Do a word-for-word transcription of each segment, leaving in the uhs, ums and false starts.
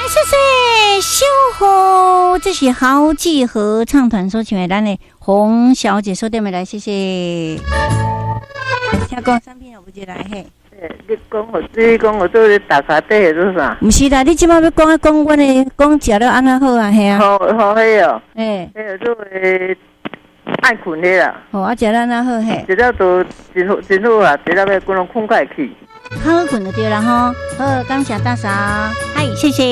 谢谢秀红，这是豪记合唱团所请的咱的洪小姐收点没来，谢谢。听讲产品有不进来嘿？ 你讲我，你讲我做咧打沙底是做啥？ 不是啦，你即摆要讲讲我的讲食了安那好啊，嘿啊。 好好嘿哦， 诶， 迄个做诶爱困的啦。 好啊，食了安那好嘿。 食了都真好真好啊，食了要滚拢困快去。 好困就对了吼。好，感谢大嫂，嗨，谢谢。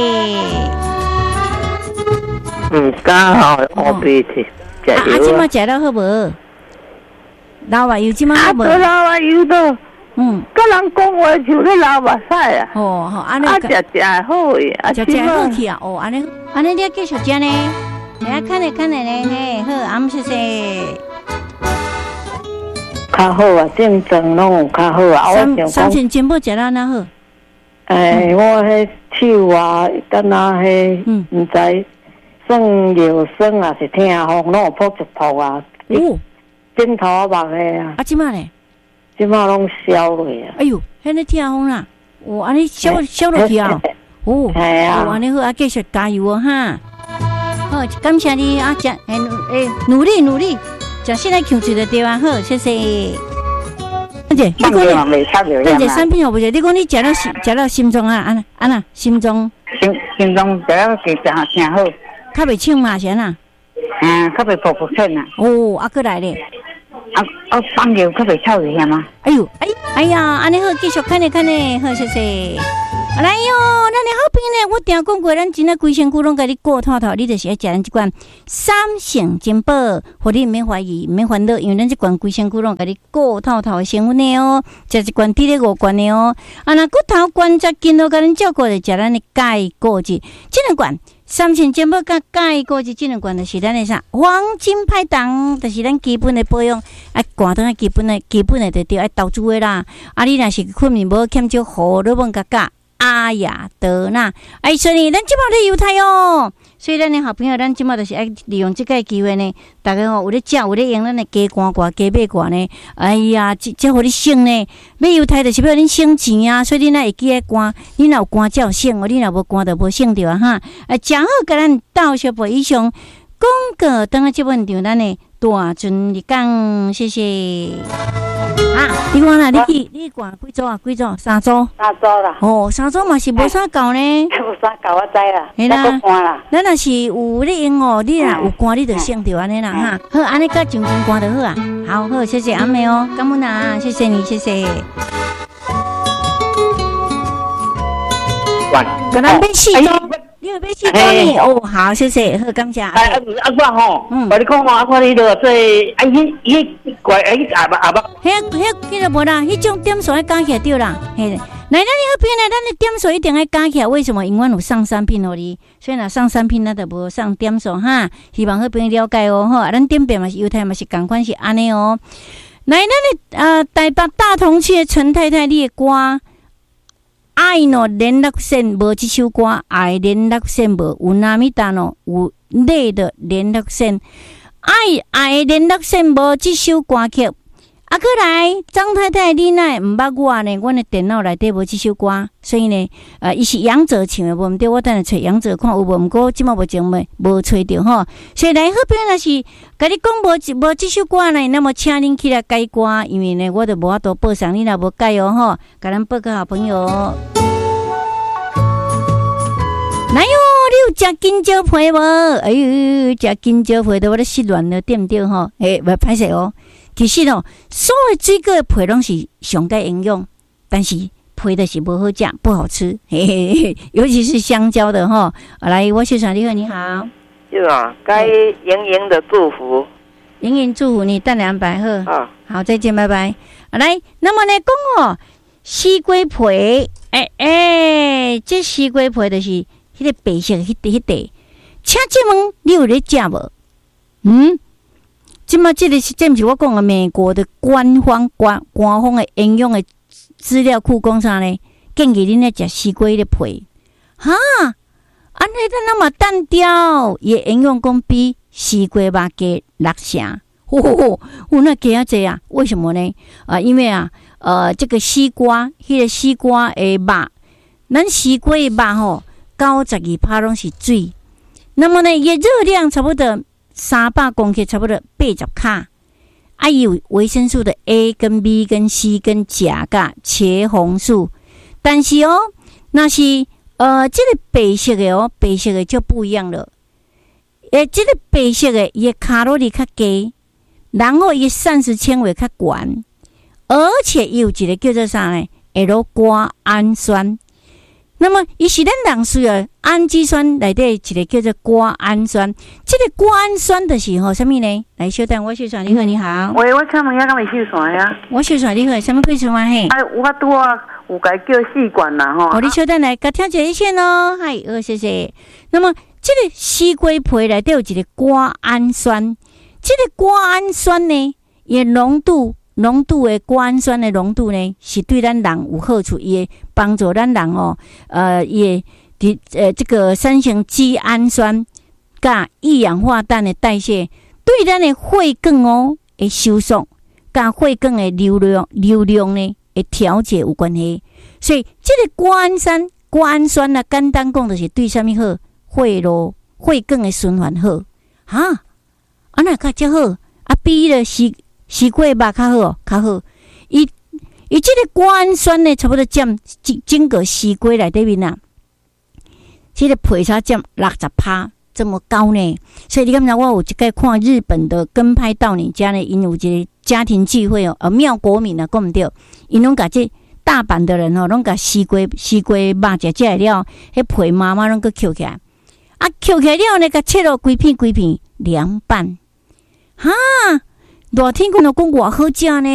嗯，刚好我鼻涕。 啊啊，即摆食了好无？老话油即摆好无？ 啊，老话油都。嗯，甲人讲话就咧流目屎啊！ 哦，好，安尼啊，食食好诶，啊， 食食好去啊！哦，安尼，安尼你继续食呢？来看咧看咧咧，嘿，好，阿姆谢谢。 较好啊，正常拢有较好啊。我想讲， 三千金宝食了哪好？ 诶，我迄手啊，敢若迄，嗯，毋知算腰酸啊，是痛风，拢有扑一扑啊。哦，枕头目诶啊。 啊，即摆咧？ 即马拢消落啊！ 哎呦，迄个痛风啦，哦，安尼消消落去啊！哦，系啊，安尼好啊，继续加油哦哈！好，感谢你啊，食诶诶，努力努力，食现在控制的对啊，好，谢谢。大姐，你讲你，大姐产品好不是？你讲你食了心，食了心脏啊，安那安那心脏， 心心脏食了几正正好， 较袂呛嘛，是呐？ 嗯，较袂噗噗声啊。 哦，啊，过来咧。 啊啊！放尿可袂臭一下吗？ 哎呦，哎哎呀，安尼好，继续看咧看咧，好谢谢。来哟，咱的好朋友呢，我定讲过，咱真诶规身躯拢甲你过透透，你就是爱食咱即款三性金宝，互你毋免怀疑，毋免烦恼，因为咱即款规身躯拢甲你过透透诶成分的哦，食一罐体力五罐的哦。啊，若骨头关节筋都甲咱照顾，就食咱的钙果质，即两罐。三性金宝甲钙果质这两罐就是咱的啥黄金拍档，就是咱基本的保养，爱寒当啊基本的基本的就对爱投资的啦。啊，你若是困眠无欠少荷尔蒙甲甲阿雅德纳，哎，所以咱即马咧犹太哦。所以咱的好朋友，咱即马就是爱利用即个机会呢，大家吼有咧食有咧用咱的加寒罐、加买罐呢。哎呀，即即互你省呢，买犹太就是要恁省钱啊，所以恁若会记咧寒，恁若有寒才有省哦，恁若无寒就无省着啊哈。啊，正好甲咱到小辈以上广告，等下即本场咱的大船入港，谢谢。啊，你看啦，你去你管几组啊？几组？三组。 三组啦。 哦，三组嘛是无啥够呢。 无啥够，我知啦。 系啦。咱若是有咧用哦，你若有寒，你就省着安尼啦哈。好，安尼甲静静寒就好啊。好好，谢谢阿妹哦，感恩啊，谢谢你，谢谢。完，跟咱买四组。你有买四组呢？哦，好，谢谢，好，感谢。啊啊啊！我吼，嗯，我你讲吼，啊，我你落做，啊，迄迄怪，啊，迄阿伯阿伯， 迄迄迄个无啦，迄种点数要加起来对啦，嘿。来，咱好朋友呢，咱的点数一定要加起来。为什么？因为有上产品互你，所以若上产品，咱就无上点数哈。希望好朋友了解哦，吼。咱点变嘛是犹太嘛是共款是安尼哦。来，咱的呃台北大同区的陈太太，你的歌。爱喏联络线无这首歌，爱联络线无有哪米达喏有累的联络线，爱爱联络线无这首歌曲。啊，过来，张太太，你奈毋捌我呢？阮的电脑内底无这首歌，所以呢，呃，伊是杨哲唱的，无毋对，我等下找杨哲看有无？毋过即马目前没无找着吼。所以来好朋友若是甲你讲无无这首歌呢，那么请恁起来改歌，因为呢，我就无法度报上，你若无改哦吼，甲咱报个好朋友。来哟，你有食金蕉皮无？哎呦，食金蕉皮都我咧失恋了，对毋对吼？诶，袂歹势哦。其实哦，所有水果的皮拢是上该营养，但是皮的是不好食，不好吃。嘿嘿嘿，尤其是香蕉的哈。来，我秀传你好，你好。 是啊，该莹莹的祝福。 莹莹祝福你蛋两百赫。啊，好，再见，拜拜。来，那么呢，讲哦，西瓜皮，哎哎，这西瓜皮就是迄个白色迄块迄块。请这问你有咧食无？嗯？即马这个是，这不是我讲的美国的官方官官方的营养的资料库讲啥呢？建议恁来食西瓜的皮，哈，安尼咱那么单调，伊营养讲比西瓜肉加六成，吼吼吼，有那加啊济啊？为什么呢？啊，因为啊，呃，这个西瓜，迄、那个西瓜的肉，咱西瓜的肉吼， 九十二趴拢是水。那么呢，伊热量差不多三百公克，差不多八十卡。啊，有维生素的 A 跟 B 跟 C 跟钾、钙、茄红素。但是哦，那是呃，这个白色的哦，白色的就不一样了。诶，这个白色的伊的卡路里较低，然后伊膳食纤维较悬，而且有一个叫做啥呢 ？L 瓜氨酸。那么，伊是咱人需要氨基酸内底一个叫做瓜氨酸，这个瓜氨酸就是吼什么呢？来，小等我小船，你好，你好。 喂，我请问一下，敢是小船呀？ 我小船，你好，什么贵船啊？嘿。 哎，我拄啊有甲叫试管啦吼。 哦，你小等来，甲听一下一线哦。嗨，好，谢谢。那么，这个西瓜皮内底有一个瓜氨酸，这个瓜氨酸呢，伊浓度。浓度的瓜氨酸的浓度呢，是对咱人有好处，也帮助咱人哦，呃，也的呃这个三型肌氨酸甲一氧化氮的代谢，对咱的血管哦的收缩，甲血管的流量流量呢的调节有关系。所以这个瓜氨酸，瓜氨酸呢，简单讲就是对什么好？血路血管的循环好，哈，啊那较较好，啊比了是。西瓜肉较好哦，较好。伊伊这个瓜氨酸呢，差不多占整个西瓜内底面啊，这个皮才占六十趴，这么高呢。所以你敢知我有一个看日本的跟拍到你家呢，因有一个家庭聚会哦，呃，妙国民啊，讲毋对，因拢甲这大阪的人哦，拢甲西瓜西瓜肉食食了，迄皮妈妈拢个捡起来，啊，捡起来了呢，甲切了规片规片凉拌，哈。热天讲就讲偌好食呢。